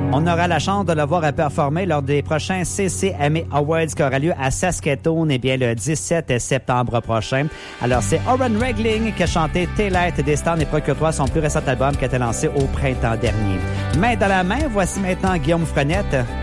On aura la chance de le voir à performer lors des prochains CCMA Awards qui aura lieu à Saskatoon le 17 septembre prochain. Alors, c'est Oren Regling qui a chanté Taillight des Stars et Procure-toi, son plus récent album qui a été lancé au printemps dernier. Main dans la main, voici maintenant Guillaume Frenette